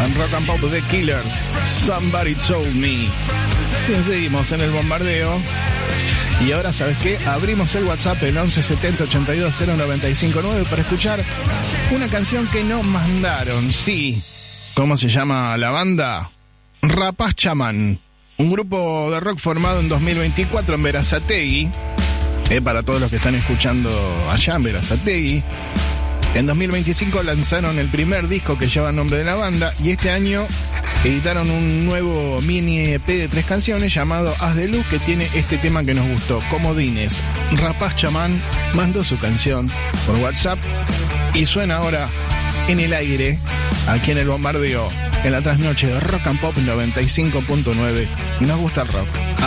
Rock and Pop The Killers, Somebody Told Me. Bien, seguimos en el bombardeo. Y ahora, ¿sabes qué? Abrimos el WhatsApp, el 1170 82 0959, para escuchar una canción que nos mandaron. Sí. ¿Cómo se llama la banda? Rapaz Chamán. Un grupo de rock formado en 2024 en Berazategui. Para todos los que están escuchando allá en Berazategui. En 2025 lanzaron el primer disco que lleva el nombre de la banda. Y este año editaron un nuevo mini EP de 3 canciones llamado Haz de Luz, que tiene este tema que nos gustó, Comodines. Rapaz Chamán mandó su canción por WhatsApp y suena ahora en el aire, aquí en el bombardeo, en la trasnoche de Rock and Pop 95.9. Nos gusta el rock.